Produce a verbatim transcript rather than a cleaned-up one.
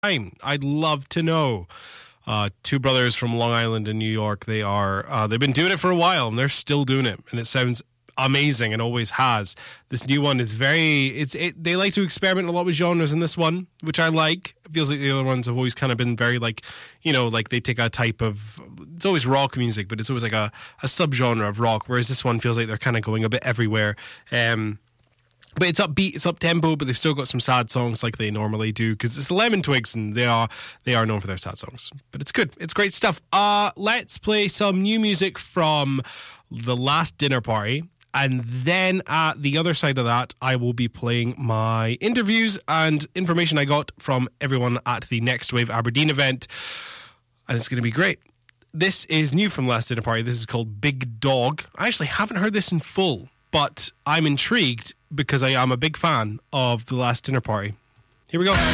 time. I'd love to know. Uh, two brothers from Long Island in New York. They are, uh, they've been doing it for a while and they're still doing it. And it sounds amazing and always has. This new one is very, it's, it, they like to experiment a lot with genres in this one, which I like. It feels like the other ones have always kind of been very like, you know, like they take a type of, it's always rock music, but it's always like a, a subgenre of rock. Whereas this one feels like they're kind of going a bit everywhere. Um, But it's upbeat, it's up tempo, but they've still got some sad songs like they normally do because it's Lemon Twigs and they are they are known for their sad songs. But it's good, it's great stuff. Uh, let's play some new music from The Last Dinner Party, and then at the other side of that, I will be playing my interviews and information I got from everyone at the Next Wave Aberdeen event, and it's going to be great. This is new from Last Dinner Party. This is called Big Dog. I actually haven't heard this in full, but I'm intrigued because I am a big fan of The Last Dinner Party. Here we go.